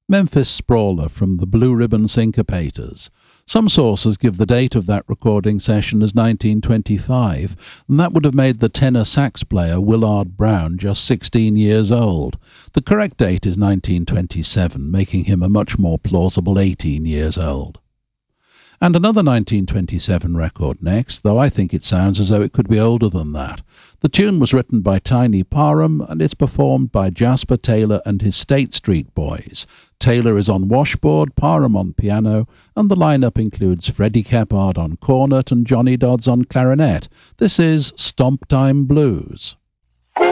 Memphis Sprawler from the Blue Ribbon Syncopators. Some sources give the date of that recording session as 1925, and that would have made the tenor sax player Willard Brown just 16 years old. The correct date is 1927, making him a much more plausible 18 years old. And another 1927 record next, though I think it sounds as though it could be older than that. The tune was written by Tiny Parham, and it's performed by Jasper Taylor and his State Street Boys. Taylor is on washboard, Parham on piano, and the lineup includes Freddie Keppard on cornet and Johnny Dodds on clarinet. This is Stomp Time Blues.